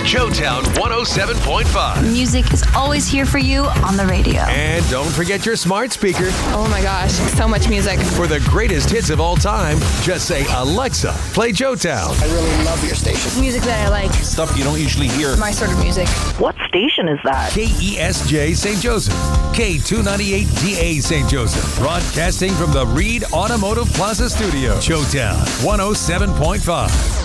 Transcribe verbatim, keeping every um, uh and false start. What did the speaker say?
Showtown one oh seven point five. Music is always here for you on the radio. And don't forget your smart speaker. Oh my gosh, so much music. For the greatest hits of all time, just say, Alexa, play Showtown. I really love your station. Music that I like. Stuff you don't usually hear. My sort of music. What station is that? K E S J Saint Joseph. K two ninety-eight D A Saint Joseph. Broadcasting from the Reed Automotive Plaza Studio. Showtown one oh seven point five.